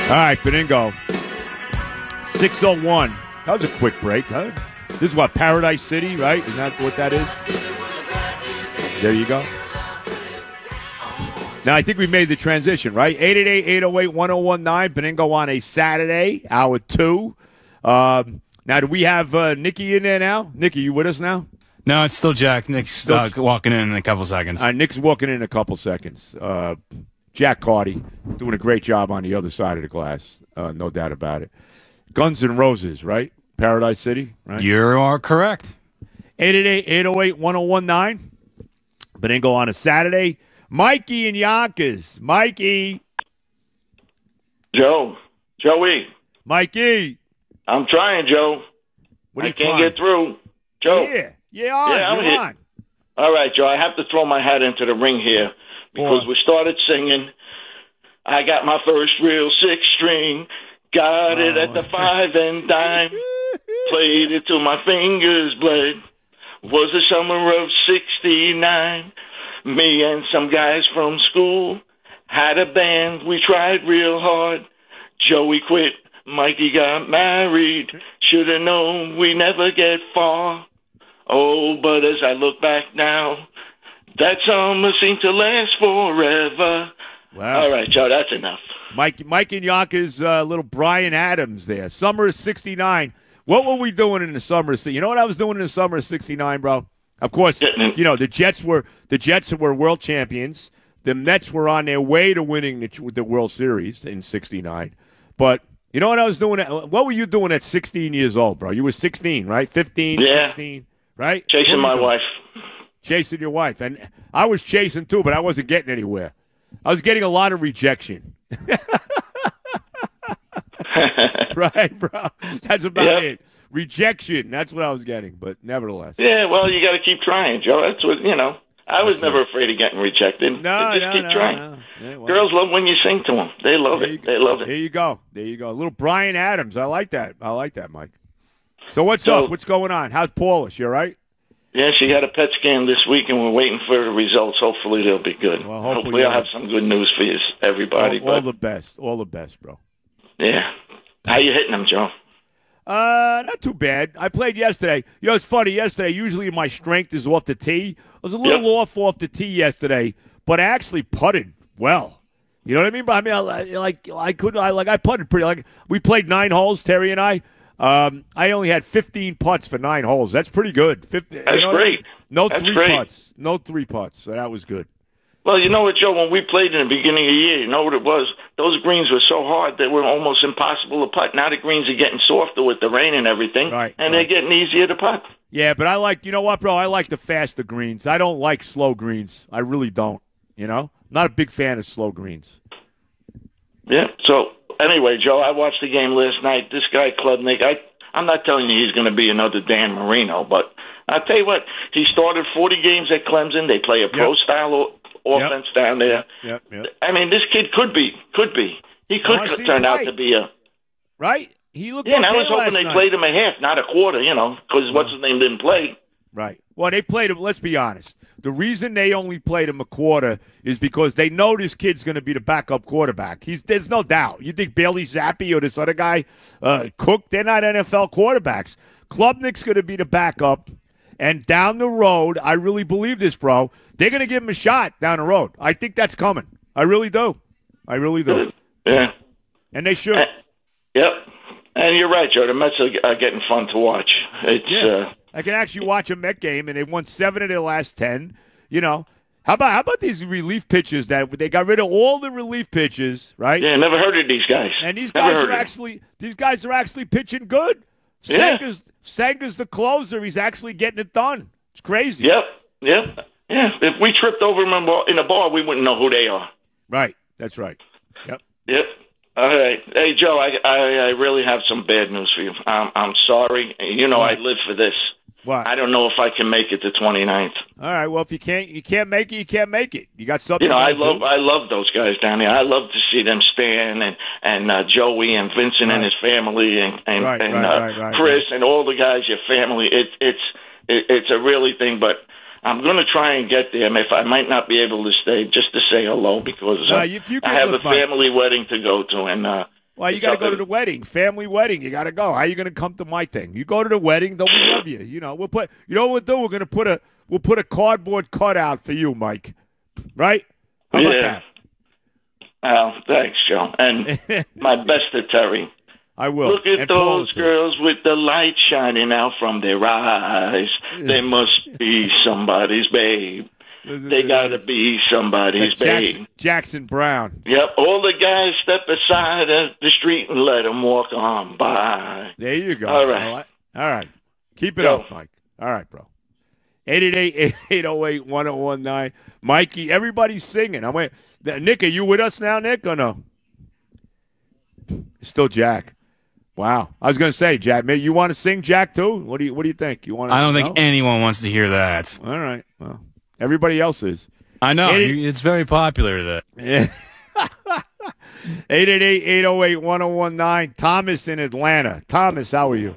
All right, Benigno. 6:01. That was a quick break, huh? This is what, Paradise City, right? Isn't that what that is? There you go. Now, I think we made the transition, right? 888-808-1019. Benigno on a Saturday, hour 2. Now, do we have Nikki in there now? Nikki, you with us now? No, it's still Jack. Nick's walking in a couple seconds. All right, Nick's walking in a couple seconds. Jack Carty doing a great job on the other side of the glass. No doubt about it. Guns N' Roses, right? Paradise City, right? You are correct. 888-808-1019. Benigno on a Saturday. Mikey and Yonkers. Mikey. Joey. Mikey. I'm trying, Joe. What are you I can't trying? get through. Joe. Yeah, I'm you're here. on. All right, Joe, I have to throw my hat into the ring here because we started singing. I got my first real 6-string, got it at the 5 and dime, played it till my fingers bled. Was the summer of 69. Me and some guys from school had a band. We tried real hard. Joey quit. Mikey got married. Should have known we never get far. Oh, but as I look back now, that summer seemed to last forever. Wow. All right, Joe, that's enough. Mike and Yonkers, little Brian Adams there. Summer of 69. What were we doing in the summer of 69? You know what I was doing in the summer of 69, bro? Of course, you know, the Jets were world champions. The Mets were on their way to winning the World Series in 69. But you know what I was doing? What were you doing at 16 years old, bro? You were 16, right? 15, yeah. 16, right? Chasing my wife. Chasing your wife. And I was chasing too, but I wasn't getting anywhere. I was getting a lot of rejection. Right, bro? That's about it. Rejection. That's what I was getting, but nevertheless. Yeah, well, you got to keep trying, Joe. That's what, you know. I was never afraid of getting rejected. Keep trying. No. Yeah, well, girls love when you sing to them. They love it. They love it. There you go. A little Brian Adams. I like that, Mike. So what's up? What's going on? How's Paula? She all right? Yeah, she got a PET scan this week, and we're waiting for the results. Hopefully they'll be good. Well, hopefully I'll have some good news for you, everybody. All the best. All the best, bro. Yeah. How you hitting them, Joe? Not too bad. I played yesterday. You know, it's funny. Yesterday, usually my strength is off the tee. I was a little off the tee yesterday, but I actually putted well. You know what I mean? But I mean, I putted pretty. We played 9 holes, Terry and I. I only had 15 putts for 9 holes. That's pretty good. That's great. No 3 putts. No 3 putts. So that was good. Well, you know what, Joe? When we played in the beginning of the year, you know what it was? Those greens were so hard they were almost impossible to putt. Now the greens are getting softer with the rain and everything, and they're getting easier to putt. Yeah, but you know what, bro? I like the faster greens. I don't like slow greens. I really don't. You know, not a big fan of slow greens. Yeah. So anyway, Joe, I watched the game last night. This guy Klubnik, I'm not telling you he's going to be another Dan Marino, but I'll tell you what, he started 40 games at Clemson. They play a pro-style offense down there. Yep. I mean, this kid could be. He could turn out to be a... Right? He looked and I was hoping they played him a half, not a quarter, you know, because what's-his-name didn't play. Right. Well, they played him, let's be honest. The reason they only played him a quarter is because they know this kid's going to be the backup quarterback. There's no doubt. You think Bailey Zappi or this other guy, Cook, they're not NFL quarterbacks. Klubnik's going to be the backup. And down the road, I really believe this, bro, they're going to give him a shot down the road. I think that's coming. I really do. Yeah. And they should. Yep. And you're right, Joe. The Mets are getting fun to watch. I can actually watch a Met game, and they've won 7 of their last 10. You know, how about these relief pitchers that they got rid of all the relief pitchers, right? Yeah, never heard of these guys. And these guys are actually pitching good. Sanger's the closer. He's actually getting it done. It's crazy. Yep. If we tripped over them in a bar, we wouldn't know who they are. Right. That's right. Yep. All right. Hey, Joe, I really have some bad news for you. I'm sorry. You know, I live for this. What? I don't know if I can make it the 29th. All right. Well, if you can't make it, you can't make it. You got something. You know, I love those guys down there. I love to see them, Stan and Joey and Vincent and his family and Chris and all the guys, your family. It's a really thing, but I'm going to try and get there. If I might not be able to stay, just to say hello because I have a family wedding to go to, and Well, you got to go to the wedding, family wedding. You got to go. How are you going to come to my thing? You go to the wedding, they'll love you. You know, we'll put. You know what we'll do? We're going to put a cardboard cutout for you, Mike. Right? How about that? Oh, thanks, Joe. And my best to Terry. I will. Look at those girls with the light shining out from their eyes. They must be somebody's babe. They got to be somebody's babe. Jackson Brown. Yep. All the guys step aside of the street and let them walk on by. There you go. All right. All right. Keep it up, Mike. All right, bro. 888-808-1019. Mikey, everybody's singing. Nick, are you with us now, Nick, or no? Still Jack. Wow. I was going to say, Jack, you want to sing Jack too? What do you think? You want? I don't think anyone wants to hear that. All right. Well, everybody else is. I know. It's very popular today. Yeah. 888-808-1019. Thomas in Atlanta. Thomas, how are you?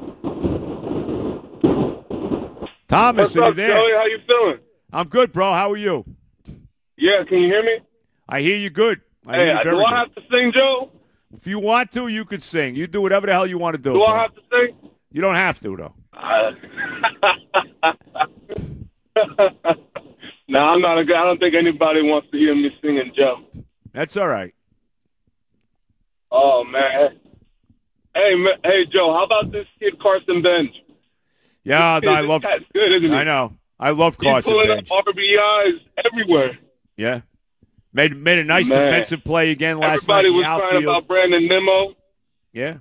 Thomas, what's up, there? Joey? How you feeling? I'm good, bro. How are you? Yeah, can you hear me? I hear you good. Do I have to sing, Joe? If you want to, you could sing. You do whatever the hell you want to do. Do I have to sing? You don't have to, though. No, I'm not a guy. I don't think anybody wants to hear me singing, Joe. That's all right. Oh, man. Hey, Joe, how about this kid Carson Bench? Yeah, I love. That's good, isn't he? I know. I love Carson Bench. Bench. He's pulling up RBIs everywhere. Yeah. Made a nice defensive play again last night. Everybody was crying about Brandon Nimmo. Yeah.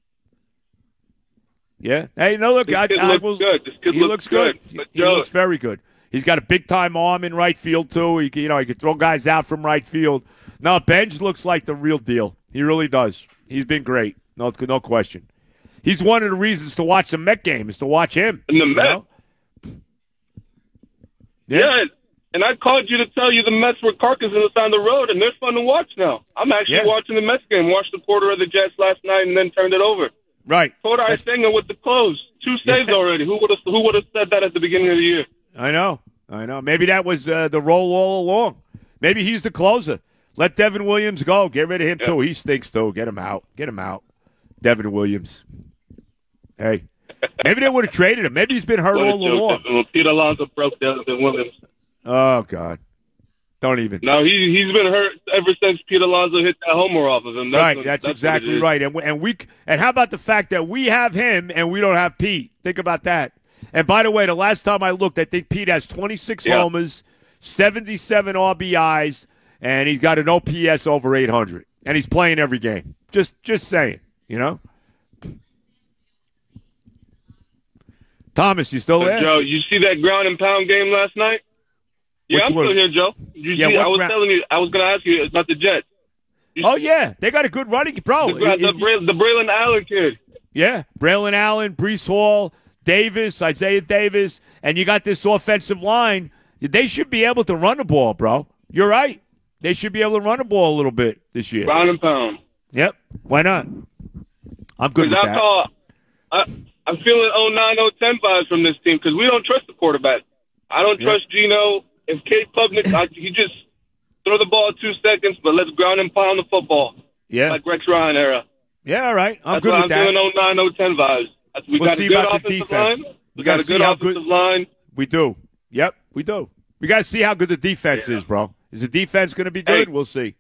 Yeah. Hey, no, look, This kid looks good. He looks very good. He's got a big-time arm in right field, too. He can throw guys out from right field. No, Benj looks like the real deal. He really does. He's been great. No question. He's one of the reasons to watch the Met game is to watch him. And the Mets. Yeah, and I called you to tell you the Mets were carcasses down the road, and they're fun to watch now. I'm actually watching the Mets game. Watched the quarter of the Jets last night and then turned it over. Right. Kodai Senga with the close. 2 saves already. Who would have said that at the beginning of the year? I know. Maybe that was the role all along. Maybe he's the closer. Let Devin Williams go. Get rid of him, too. He stinks, too. Get him out. Devin Williams. Hey. Maybe they would have traded him. Maybe he's been hurt all along. Pete Alonso broke Devin Williams. Oh, God. Don't even. No, he's been hurt ever since Pete Alonso hit that homer off of him. That's exactly right. And how about the fact that we have him and we don't have Pete? Think about that. And by the way, the last time I looked, I think Pete has 26 homers, 77 RBIs, and he's got an OPS over 800. And he's playing every game. Just saying, you know? Thomas, you still there? Joe, you see that ground and pound game last night? Yeah, I'm still here, Joe. I was telling you, I was going to ask you about the Jets. They got a good running, bro. The Braylon Allen kid. Yeah, Braylon Allen, Breece Hall, Davis, Isaiah Davis, and you got this offensive line. They should be able to run the ball, bro. You're right. They should be able to run the ball a little bit this year. Ground and pound. Yep. Why not? I'm good with that. I'm feeling 09, 010 vibes from this team because we don't trust the quarterback. I don't trust Geno. If Cade Klubnik, he just throw the ball 2 seconds, but let's ground and pound the football. Yeah. Like Rex Ryan era. Yeah, all right. I'm good with that. I'm feeling 09, 010 vibes. We got a good offensive line. We got a good offensive line. We do. Yep, we do. We got to see how good the defense is, bro. Is the defense going to be good? We'll see.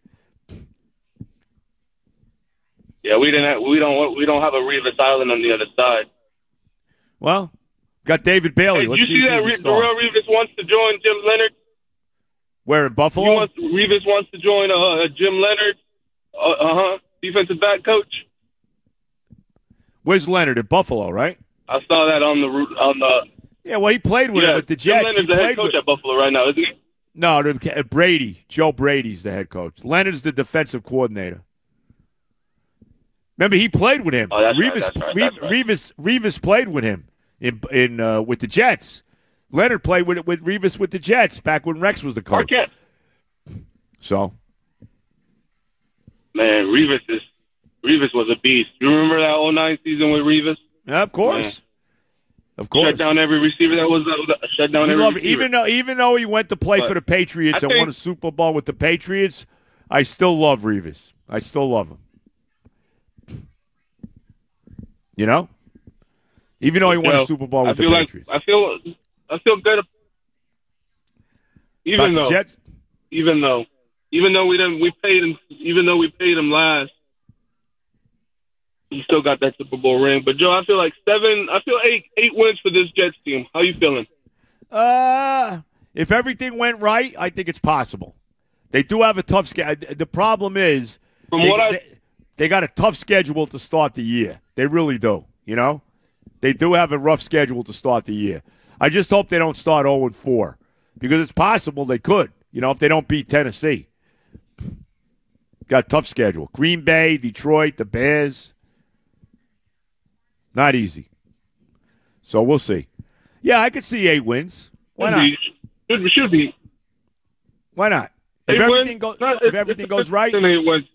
Yeah, we don't have a Revis Island on the other side. Well, got David Bailey. Hey, you see that Darrelle Revis wants to join Jim Leonard? Where, in Buffalo? Revis wants to join Jim Leonard, defensive back coach. Where's Leonard? In Buffalo, right? I saw that on the. Yeah, well, he played with him with the Jets. Jim Leonard's the head coach at Buffalo right now, isn't he? No, Brady. Joe Brady's the head coach. Leonard's the defensive coordinator. Remember, he played with him. Oh, that's right. Revis played with him in with the Jets. Leonard played with Revis with the Jets back when Rex was the coach. Marquette. So, man, Revis was a beast. You remember that 09 season with Revis? Yeah, of course. Man. Of course. Shut down every receiver that was shut down every receiver. Even though he went to play for the Patriots and won a Super Bowl with the Patriots, I still love Revis. I still love him. You know, even though he won a Super Bowl with the Patriots. I feel good. Even though we paid him last, he still got that Super Bowl ring. But Joe, I feel like eight wins for this Jets team. How you feeling? If everything went right, I think it's possible. They do have a tough schedule. The problem is they got a tough schedule to start the year. They really do. You know, they do have a rough schedule to start the year. I just hope they don't start 0-4 because it's possible they could. You know, if they don't beat Tennessee, got a tough schedule. Green Bay, Detroit, the Bears. Not easy. So we'll see. Yeah, I could see 8 wins. Why not? Should be. Why not? If everything goes right. 8 wins.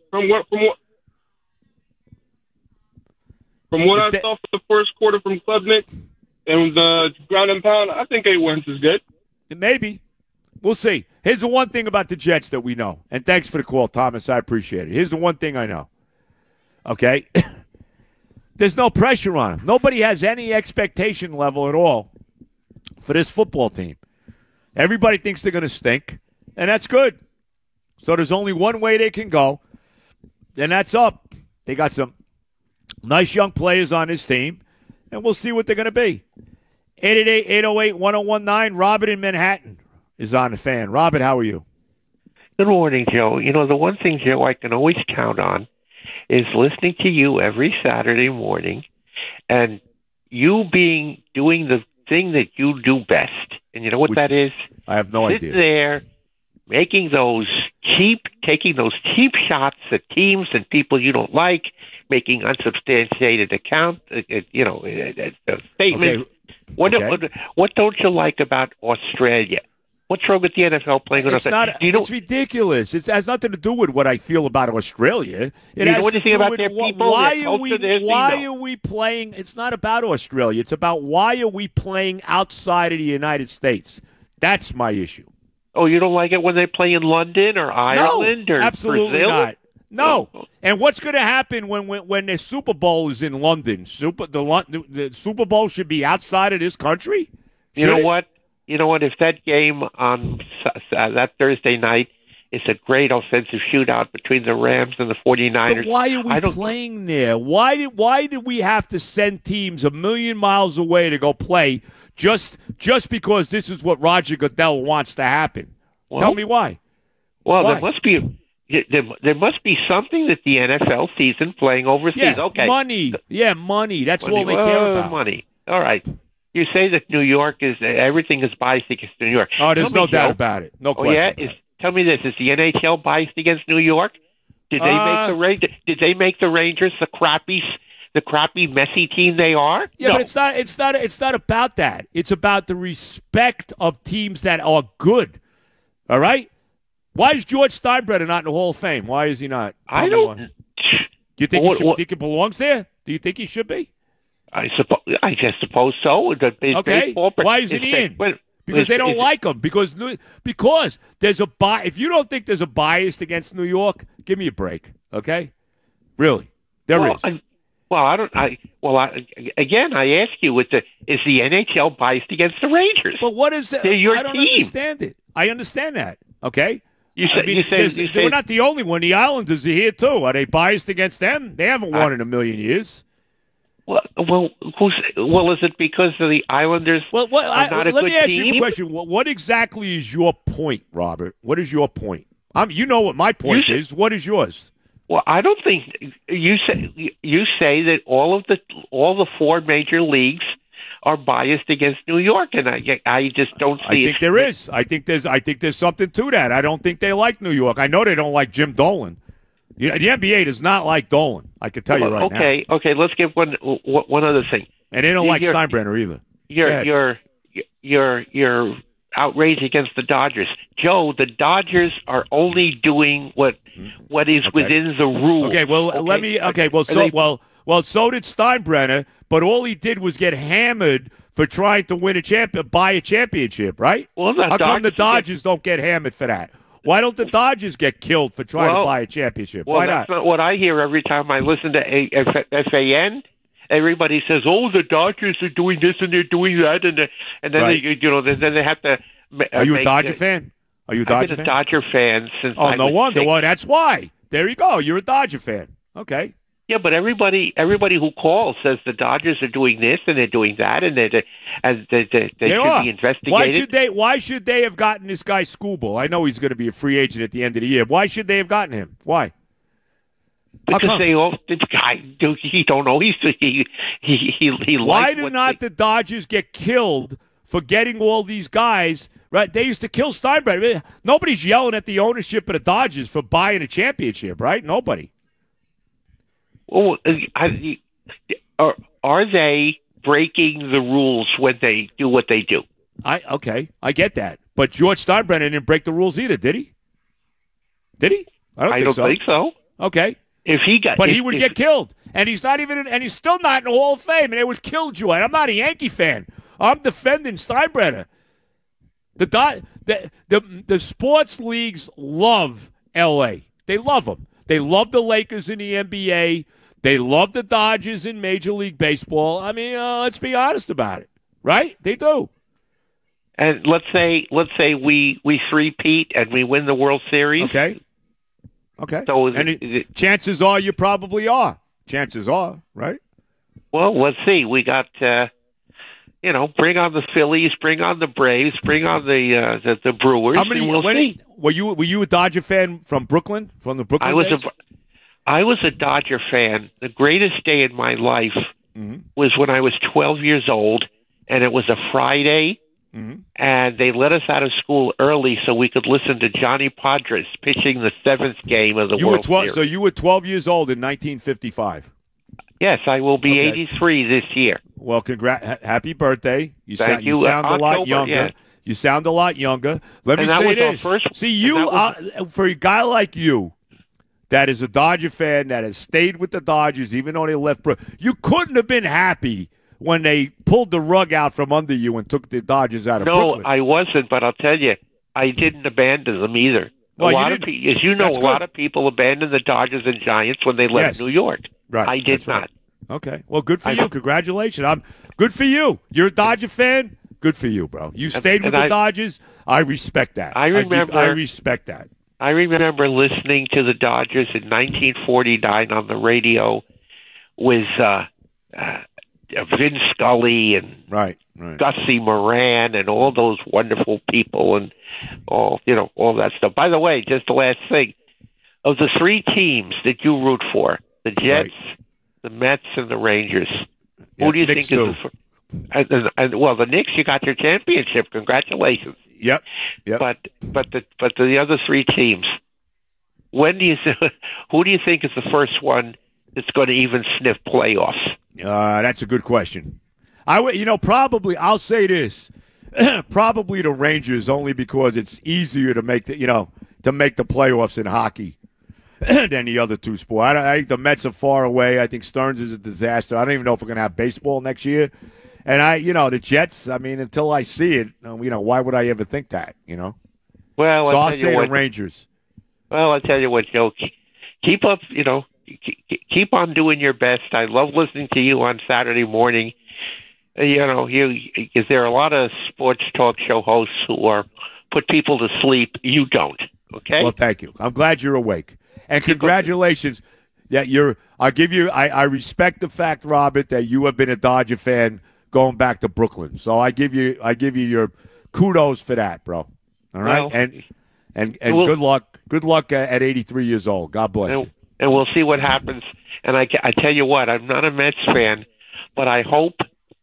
From what I saw for the first quarter from Klubnik and the ground and pound, I think 8 wins is good. Maybe. We'll see. Here's the one thing about the Jets that we know. And thanks for the call, Thomas. I appreciate it. Here's the one thing I know. Okay? There's no pressure on them. Nobody has any expectation level at all for this football team. Everybody thinks they're going to stink, and that's good. So there's only one way they can go, and that's up. They got some nice young players on this team, and we'll see what they're going to be. 888-808-1019. Robert in Manhattan is on the fan. Robert, how are you? Good morning, Joe. You know, the one thing, Joe, I can always count on is listening to you every Saturday morning and you doing the thing that you do best. And you know what that is? I have no idea. Sit there taking those cheap shots at teams and people you don't like, making unsubstantiated statements. Okay. What don't you like about Australia? What's wrong with the NFL playing on Australia? It's ridiculous. It has nothing to do with what I feel about Australia. You know anything about their people, why are we playing? It's not about Australia. It's about why are we playing outside of the United States? That's my issue. Oh, you don't like it when they play in London or Ireland or absolutely Brazil? Not. No. And what's going to happen when the Super Bowl is in London? The Super Bowl should be outside of this country? You know what? If that game on that Thursday night is a great offensive shootout between the Rams and the 49ers. But why are we playing there? Why did we have to send teams a million miles away to go play just because this is what Roger Goodell wants to happen? Well, tell me why. Well, why? There must be something that the NFL sees in playing overseas. Yeah, okay. Money. Yeah, money. That's all they care about. Money. All right. You say that New York everything is biased against New York. Oh, there's no doubt about it. No question. Tell me this: is the NHL biased against New York? Did they make the Rangers the crappy, messy team they are? Yeah, no. But it's not about that. It's about the respect of teams that are good. All right. Why is George Steinbrenner not in the Hall of Fame? Why is he not? I don't. Do you think think it belongs there? Do you think he should be? I just suppose so. Okay. Why isn't he in? Because they don't like him. Because there's a bias. If you don't think there's a bias against New York, give me a break. Okay. Really, there is. Again, I ask you, is the NHL biased against the Rangers? But what is that? They're your I don't team. understand it. I understand that. Okay. You say we're not the only one. The Islanders are here too. Are they biased against them? They haven't won in a million years. Well, is it because of the Islanders? Are not a good team? Let me ask you a question. What exactly is your point, Robert? What is your point? You know what my point is. What is yours? Well, I don't think you say that all the 4 major leagues are biased against New York, and I just don't see. I think there is. I think there's something to that. I don't think they like New York. I know they don't like Jim Dolan. The NBA does not like Dolan. I can tell you right now. Okay. Let's give one other thing. And they don't like Steinbrenner either. Your outrage against the Dodgers, Joe. The Dodgers are only doing what is within the rules. Okay. Well, let me. Okay. Well, so did Steinbrenner, but all he did was get hammered for trying to buy a championship, right? Well, how come the Dodgers don't get hammered for that? Why don't the Dodgers get killed for trying to buy a championship? Well, Why that's not? What I hear every time I listen to FAN. everybody says, "Oh, the Dodgers are doing this and they're doing that," and then Right. then they have to. Are you a Dodger fan? Are you a Dodger I've been fan? a Dodger fan since. Oh, I no was wonder. 6. Well, that's why. There you go. You're a Dodger fan. Okay. Yeah, but everybody who calls says the Dodgers are doing this and they're doing that, and they should be investigated. Why should they have gotten this guy Skubal? I know he's going to be a free agent at the end of the year. Why should they have gotten him? Why? Because they all the guy he don't know he Why did not the Dodgers get killed for getting all these guys? Right, they used to kill Steinbrenner. Nobody's yelling at the ownership of the Dodgers for buying a championship, right? Nobody. Well, are they breaking the rules when they do what they do? I get that, but George Steinbrenner didn't break the rules either, did he? Did he? I don't think so. Okay. If he got, but he would get killed, and he's not even, and he's still not in the Hall of Fame, and they would kill Joy. I'm not a Yankee fan. I'm defending Steinbrenner. The sports leagues love L.A. They love them. They love the Lakers in the NBA. They love the Dodgers in Major League Baseball. I mean, let's be honest about it, right? They do. And let's say we three-peat and we win the World Series. Okay. So chances are you probably are. Chances are, right? Well, let's see. We got, bring on the Phillies, bring on the Braves, bring on the Brewers. How many? Were you a Dodger fan from Brooklyn? From the Brooklyn days? I was a Dodger fan. The greatest day in my life was when I was 12 years old, and it was a Friday, and they let us out of school early so we could listen to Johnny Podres pitching the 7th game of the World Series. So you were 12 years old in 1955. Yes, I will be 83 this year. Well, happy birthday. You Thank you. You sound a lot October, younger. yeah. You sound a lot younger. Let me say this. For a guy like you, that is a Dodger fan, that has stayed with the Dodgers even though they left. You couldn't have been happy when they pulled the rug out from under you and took the Dodgers out of Brooklyn. No, I wasn't, but I'll tell you, I didn't abandon them either. Well, as you know, a lot of people abandoned the Dodgers and Giants when they left New York. Right. I did not. Right. Okay. Well, good for you. Congratulations. Good for you. You're a Dodger fan? Good for you, bro. You stayed with the Dodgers. I respect that. I respect that. I remember listening to the Dodgers in 1949 on the radio with Vin Scully and right. Gussie Moran and all those wonderful people and all that stuff. By the way, just the last thing, of the three teams that you root for, the Jets, the Mets, and the Rangers, who do you think is the Knicks? You got your championship. Congratulations. Yep. But the other three teams, who do you think is the first one that's going to even sniff playoffs? That's a good question. Probably I'll say this. Probably the Rangers, only because it's easier to make the playoffs in hockey than the other two sports. I think the Mets are far away. I think Stearns is a disaster. I don't even know if we're going to have baseball next year. And the Jets, I mean, until I see it, why would I ever think that, Well, so I'll say the Rangers. Well, I'll tell you what, Joe, keep up, keep on doing your best. I love listening to you on Saturday morning. Because there are a lot of sports talk show hosts who put people to sleep. You don't, okay? Well, thank you. I'm glad you're awake. And congratulations. I respect the fact, Robert, that you have been a Dodger fan going back to Brooklyn. So I give you your kudos for that, bro. All right? Well, and good luck. Good luck at 83 years old. God bless you. And we'll see what happens. And I tell you what, I'm not a Mets fan, but I hope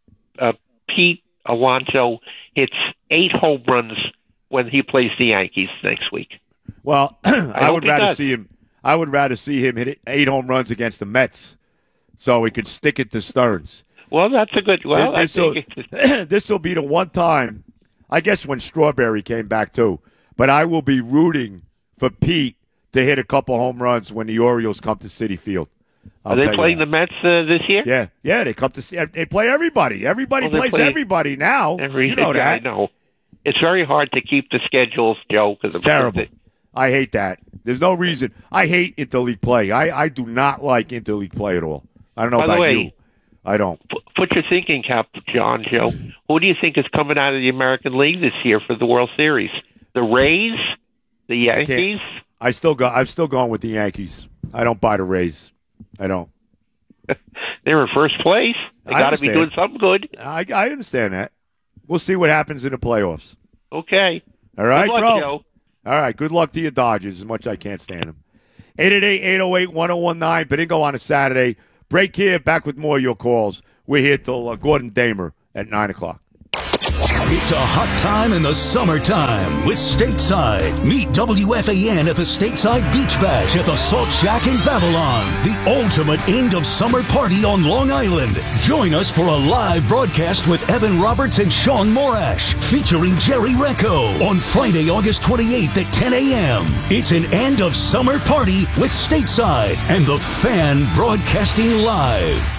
Pete Alonso hits 8 home runs when he plays the Yankees next week. Well, I would rather see him. I would rather see him hit 8 home runs against the Mets, so he could stick it to Stearns. Well, that's a good. Well, this will be the one time, I guess, when Strawberry came back too. But I will be rooting for Pete to hit a couple home runs when the Orioles come to Citi Field. Are they playing the Mets this year? Yeah, they come to. They play everybody. Everybody plays everybody now. You know that. I know. It's very hard to keep the schedules, Joe. Because it's terrible. I hate that. There's no reason. I hate interleague play. I do not like interleague play at all. I don't know about you. I don't. Put your thinking cap, John, Joe. Who do you think is coming out of the American League this year for the World Series? The Rays? The Yankees? I'm still going with the Yankees. I don't buy the Rays. I don't. They're in first place. They got to be doing something good. I understand that. We'll see what happens in the playoffs. Okay. All right, good luck, bro. Joe. All right. Good luck to your Dodgers, as much as I can't stand them. 888-808-1019. Bingo on a Saturday. Break here. Back with more of your calls. We're here till Gordon Damer at 9 o'clock. It's a hot time in the summertime with Stateside. Meet WFAN at the Stateside Beach Bash at the Salt Shack in Babylon. The ultimate end of summer party on Long Island. Join us for a live broadcast with Evan Roberts and Sean Morash, featuring Jerry Recco on Friday, August 28th at 10 a.m. It's an end of summer party with Stateside and the Fan broadcasting live.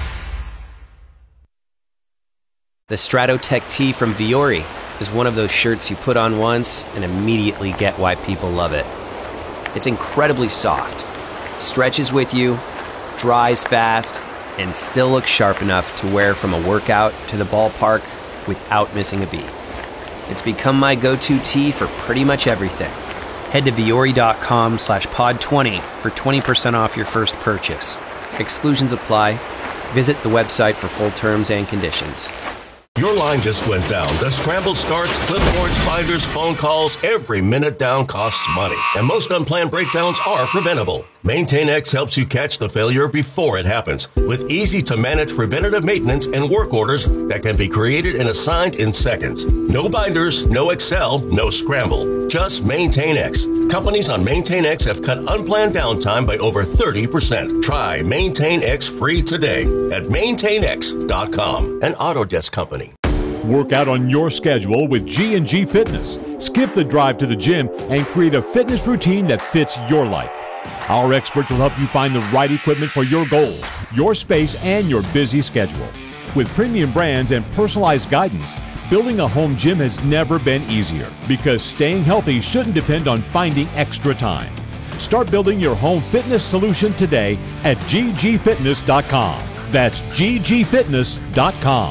The Stratotech tee from Viore is one of those shirts you put on once and immediately get why people love it. It's incredibly soft, stretches with you, dries fast, and still looks sharp enough to wear from a workout to the ballpark without missing a beat. It's become my go-to tee for pretty much everything. Head to Viore.com/pod20 for 20% off your first purchase. Exclusions apply. Visit the website for full terms and conditions. Your line just went down. The scramble starts, clipboards, binders, phone calls. Every minute down costs money. And most unplanned breakdowns are preventable. MaintainX helps you catch the failure before it happens with easy-to-manage preventative maintenance and work orders that can be created and assigned in seconds. No binders, no Excel, no scramble. Just MaintainX. Companies on MaintainX have cut unplanned downtime by over 30%. Try MaintainX free today at MaintainX.com, an Autodesk company. Work out on your schedule with G&G Fitness. Skip the drive to the gym and create a fitness routine that fits your life. Our experts will help you find the right equipment for your goals, your space, and your busy schedule. With premium brands and personalized guidance, building a home gym has never been easier because staying healthy shouldn't depend on finding extra time. Start building your home fitness solution today at ggfitness.com. That's ggfitness.com.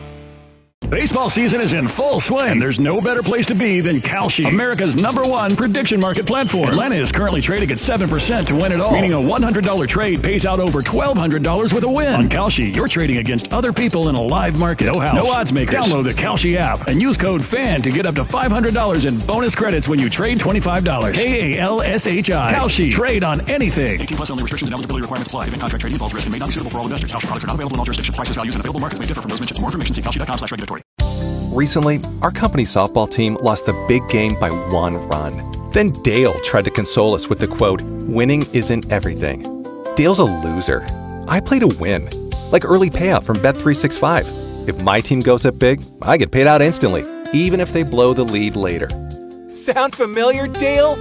Baseball season is in full swing. There's no better place to be than Kalshi, America's #1 prediction market platform. Atlanta is currently trading at 7% to win it all, meaning a $100 trade pays out over $1,200 with a win. On Kalshi, you're trading against other people in a live market. No house, no odds makers. Download the Kalshi app and use code FAN to get up to $500 in bonus credits when you trade $25. KALSHI. Kalshi. Trade on anything. 18+ only. Restrictions and eligibility requirements apply. Event contract trading involves risk and may not be suitable for all investors. Kalshi products are not available in all jurisdictions. Prices, values, and available markets may differ from those mentioned. For more information, see kalshi.com/regulatory. Recently, our company softball team lost a big game by 1 run. Then Dale tried to console us with the quote, "Winning isn't everything." Dale's a loser. I play to win. Like early payout from Bet365. If my team goes up big, I get paid out instantly, even if they blow the lead later. Sound familiar, Dale?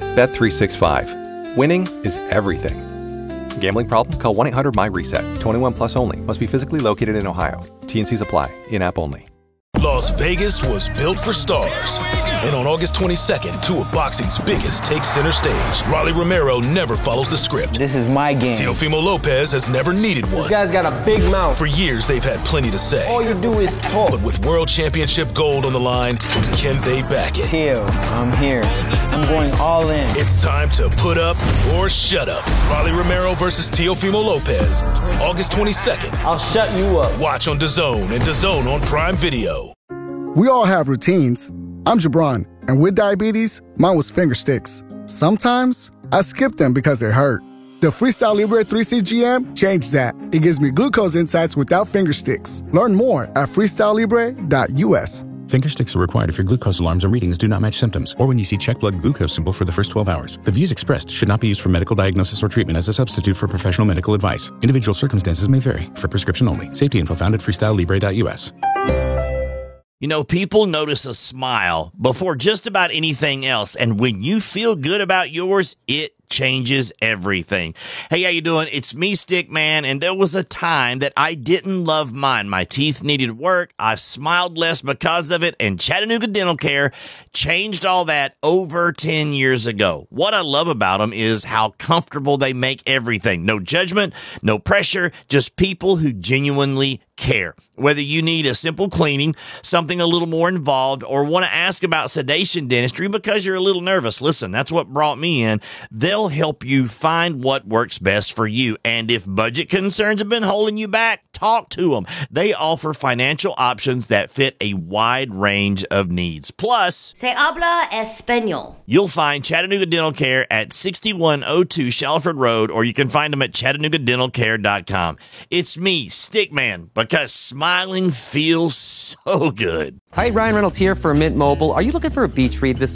Bet365. Winning is everything. Gambling problem? Call 1-800-MY-RESET. 21 plus only. Must be physically located in Ohio. T&Cs apply. In-app only. Las Vegas was built for stars. And on August 22nd, 2 of boxing's biggest take center stage. Rolly Romero never follows the script. This is my game. Teofimo Lopez has never needed one. This guy's got a big mouth. For years, they've had plenty to say. All you do is talk. But with World Championship gold on the line, can they back it? Teo, I'm here. I'm going all in. It's time to put up or shut up. Rolly Romero versus Teofimo Lopez. August 22nd. I'll shut you up. Watch on DAZN and DAZN on Prime Video. We all have routines. I'm Jabron, and with diabetes, mine was finger sticks. Sometimes, I skip them because it hurt. The Freestyle Libre 3C GM changed that. It gives me glucose insights without finger sticks. Learn more at freestylelibre.us. Finger sticks are required if your glucose alarms or readings do not match symptoms, or when you see check blood glucose symbol for the first 12 hours. The views expressed should not be used for medical diagnosis or treatment as a substitute for professional medical advice. Individual circumstances may vary. For prescription only. Safety info found at freestylelibre.us. You know, people notice a smile before just about anything else, and when you feel good about yours, it changes everything. Hey, how you doing? It's me, Stickman, and there was a time that I didn't love mine. My teeth needed work. I smiled less because of it, and Chattanooga Dental Care changed all that over 10 years ago. What I love about them is how comfortable they make everything. No judgment, no pressure, just people who genuinely care. Whether you need a simple cleaning, something a little more involved, or want to ask about sedation dentistry because you're a little nervous, listen, that's what brought me in. They'll help you find what works best for you. And if budget concerns have been holding you back, talk to them. They offer financial options that fit a wide range of needs. Plus, Se habla español. You'll find Chattanooga Dental Care at 6102 Shalford Road, or you can find them at ChattanoogaDentalCare.com. It's me, Stickman, because smiling feels so good. Hi, Ryan Reynolds here for Mint Mobile. Are you looking for a beach read this